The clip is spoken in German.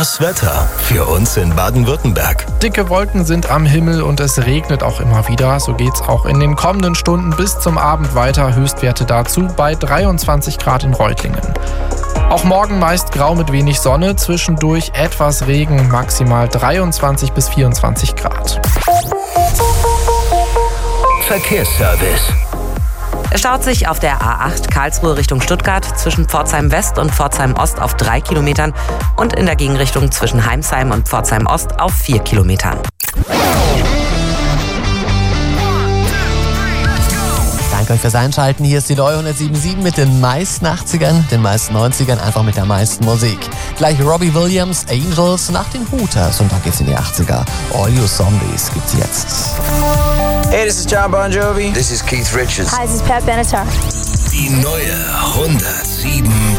Das Wetter für uns in Baden-Württemberg. Dicke Wolken sind am Himmel und es regnet auch immer wieder. So geht's auch in den kommenden Stunden bis zum Abend weiter. Höchstwerte dazu bei 23 Grad in Reutlingen. Auch morgen meist grau mit wenig Sonne, zwischendurch etwas Regen, maximal 23 bis 24 Grad. Verkehrsservice. Es staut sich auf der A8 Karlsruhe Richtung Stuttgart zwischen Pforzheim West und Pforzheim Ost auf 3 Kilometern und in der Gegenrichtung zwischen Heimsheim und Pforzheim Ost auf 4 Kilometern. Danke euch fürs Einschalten. Hier ist die neue 107.7 mit den meisten 80ern, den meisten 90ern, einfach mit der meisten Musik. Gleich Robbie Williams, Angels nach den Hooters und dann geht's in die 80er. All You Zombies gibt's jetzt. Hey, this is John Bon Jovi. This is Keith Richards. Hi, this is Pat Benatar. Die neue 107.